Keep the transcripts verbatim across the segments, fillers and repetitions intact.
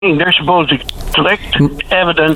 They're supposed to collect evidence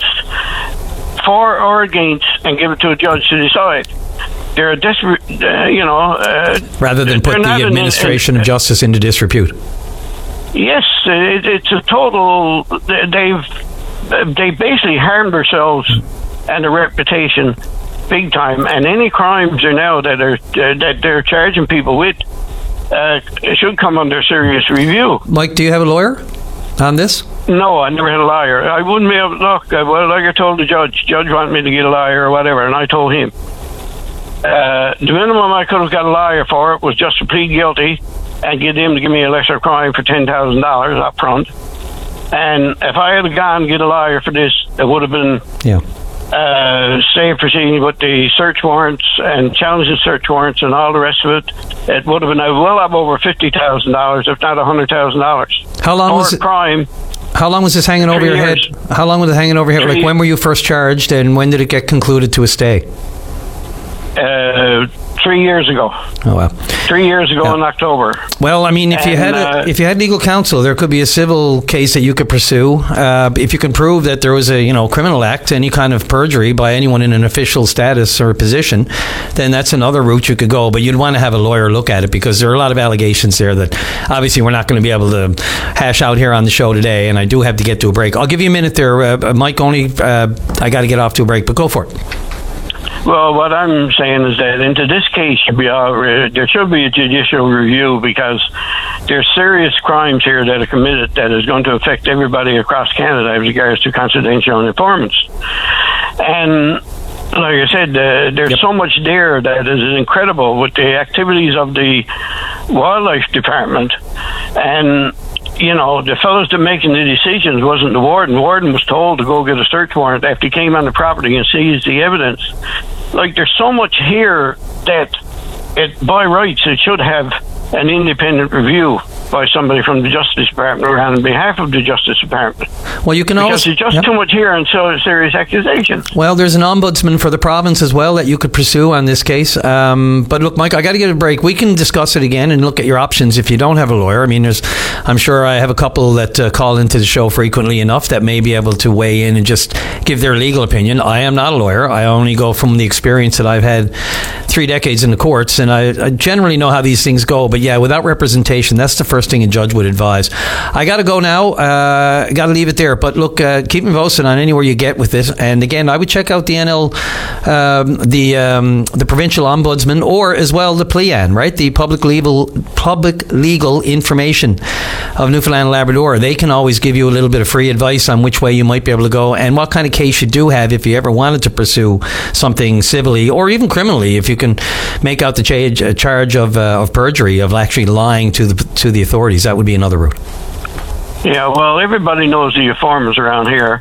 for or against and give it to a judge to decide. They're a disre- uh, you know... Uh, Rather than put the administration an, an, of justice into disrepute. Yes, it, it's a total... They've they basically harmed themselves and their reputation big time, and any crimes are now that are uh, that they're charging people with uh, should come under serious review. Mike, do you have a lawyer on this? No, I never had a lawyer. I wouldn't be able to look. I, well, like I told the judge, judge wanted me to get a lawyer or whatever, and I told him. Uh, the minimum I could have got a lawyer for it was just to plead guilty and get him to give me a lesser crime for ten thousand dollars up front. And if I had gone to get a lawyer for this, it would have been yeah. uh, safe proceeding with the search warrants and challenging search warrants and all the rest of it. It would have been well up over fifty thousand dollars, if not one hundred thousand dollars. How long for was it? crime? How long was this hanging over your years. head? How long was it hanging over your head? Like, when were you first charged, and when did it get concluded to a stay? Uh, three years ago. Oh wow! Three years ago yeah. in October. Well, I mean, if and, you had a, uh, if you had legal counsel, there could be a civil case that you could pursue. Uh, if you can prove that there was a you know criminal act, any kind of perjury by anyone in an official status or position, then that's another route you could go. But you'd want to have a lawyer look at it, because there are a lot of allegations there that obviously we're not going to be able to hash out here on the show today. And I do have to get to a break. I'll give you a minute there, uh, Mike. Only uh, I got to get off to a break, but go for it. Well, what I'm saying is that into this case, should be uh, there should be a judicial review, because there's serious crimes here that are committed that is going to affect everybody across Canada as regards to confidential informants. And like I said, uh, there's yep. so much there that is incredible with the activities of the Wildlife Department. And you know, the fellows that making the decisions wasn't the warden. The warden was told to go get a search warrant after he came on the property and seized the evidence. Like, there's so much here that, it, by rights, it should have an independent review by somebody from the Justice Department or on behalf of the Justice Department. Well, you can because always... there's just yep. too much here and so serious accusations. Well, there's an ombudsman for the province as well that you could pursue on this case. Um, but look, Mike, I got to get a break. We can discuss it again and look at your options if you don't have a lawyer. I mean, there's, I'm sure I have a couple that uh, call into the show frequently enough that may be able to weigh in and just give their legal opinion. I am not a lawyer. I only go from the experience that I've had three decades in the courts, and I, I generally know how these things go. But yeah, without representation, that's the first thing a judge would advise. I got to go now. Uh, got to leave it there. But look, uh, keep me posted on anywhere you get with this. And again, I would check out the N L, um, the um, the provincial ombudsman, or as well the P L I A N, right? The public legal public legal information of Newfoundland and Labrador. They can always give you a little bit of free advice on which way you might be able to go and what kind of case you do have if you ever wanted to pursue something civilly or even criminally. If you can make out the charge, uh, charge of uh, of perjury, of actually lying to the to the authorities, that would be another route. Yeah, well, everybody knows the informers around here,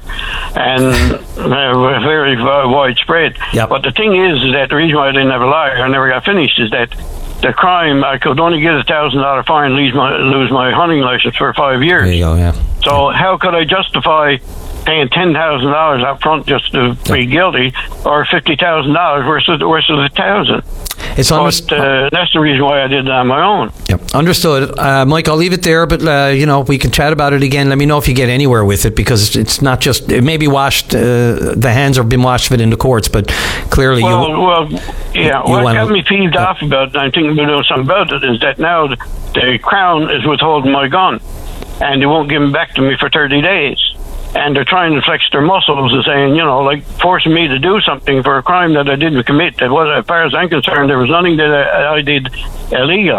and they're very uh, widespread. Yep. But the thing is, is that the reason why I didn't have a lawyer, I never got finished, is that the crime, I could only get a thousand dollar fine, lose my lose my hunting license for five years. There you go. Yeah. So how could I justify paying ten thousand dollars up front just to be guilty, or fifty thousand dollars versus versus a thousand? It's understood. But uh, that's the reason why I did it on my own. Yep, understood. Uh, Mike, I'll leave it there, but uh, you know, we can chat about it again. Let me know if you get anywhere with it, because it's not just, it may be washed, uh, the hands have been washed of it in the courts, but clearly well, you... Well, yeah, you what wanna, got me peeved yeah. off about it, and I'm thinking about doing something about it, is that now the, the Crown is withholding my gun, and they won't give them back to me for thirty days. And they're trying to flex their muscles and saying, you know, like forcing me to do something for a crime that I didn't commit. That was, as far as I'm concerned, there was nothing that I, I did illegal.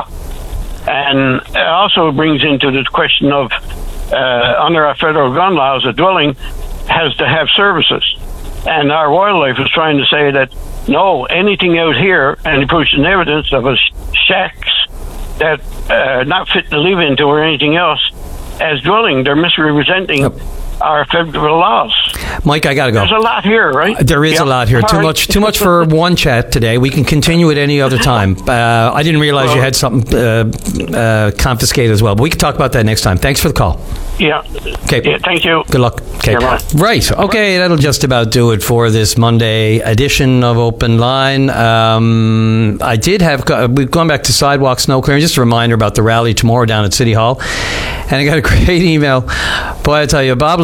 And it also brings into the question of, uh, under our federal gun laws, a dwelling has to have services. And our wildlife is trying to say that, no, anything out here, and he pushes evidence of a shacks that uh, not fit to live into or anything else, as dwelling, they're misrepresenting yep. our federal laws. Mike, I got to go. There's a lot here, right? There is yep. a lot here. All too right. much Too much for one chat today. We can continue it any other time. Uh, I didn't realize well, you had something uh, uh, confiscated as well, but we can talk about that next time. Thanks for the call. Yeah. Okay. Yeah, thank you. Good luck. Okay. Yeah, right. Okay, that'll just about do it for this Monday edition of Open Line. Um, I did have, we've gone back to sidewalk snow clearing. Just a reminder about the rally tomorrow down at City Hall. And I got a great email. Boy, I tell you, Bob